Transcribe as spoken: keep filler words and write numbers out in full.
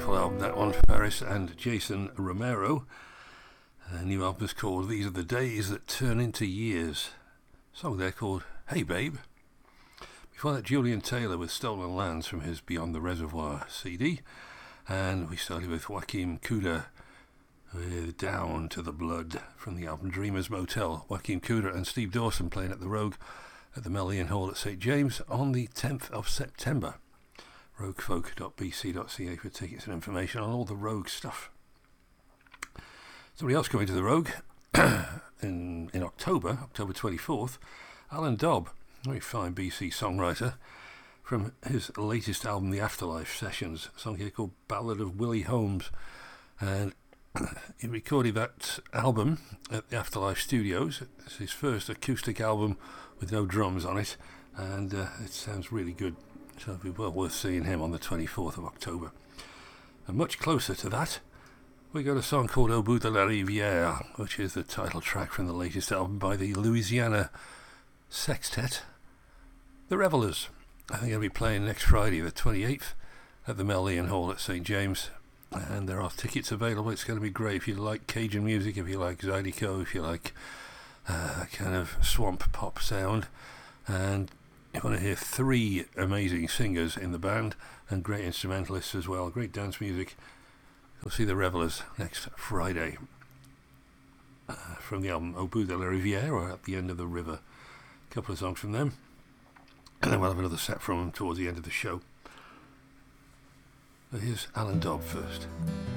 wonderful album, that one. Faris and Jason Romero. A new album is called These Are the Days That Turn Into Years. A song there called Hey Babe. Before that, Julian Taylor with Stolen Lands from his Beyond the Reservoir C D. And we started with Joachim Kuder with Down to the Blood from the album Dreamers Motel. Joachim Kuder and Steve Dawson playing at the Rogue at the Melian Hall at St James on the tenth of September. roguefolk dot b c dot c a for tickets and information on all the Rogue stuff. Somebody else coming to the Rogue in in October, October twenty-fourth, Alan Dobb, very fine B C songwriter, from his latest album, The Afterlife Sessions, a song here called Ballad of Willie Holmes. And he recorded that album at the Afterlife Studios. It's his first acoustic album with no drums on it, and uh, it sounds really good. So it'll be well worth seeing him on the twenty-fourth of October. And much closer to that, we got a song called Au bout de la rivière, which is the title track from the latest album by the Louisiana Sextet, The Revelers. I think they'll be playing next Friday, the twenty-eighth, at the Melian Hall at St James. And there are tickets available. It's going to be great if you like Cajun music, if you like Zydeco, if you like uh, kind of swamp pop sound. And you want to hear three amazing singers in the band and great instrumentalists as well. Great dance music. You'll see the Revelers next Friday uh, from the album Au bout de la rivière, or At the End of the River. A couple of songs from them. And then we'll have another set from them towards the end of the show. But here's Alan Dobb first.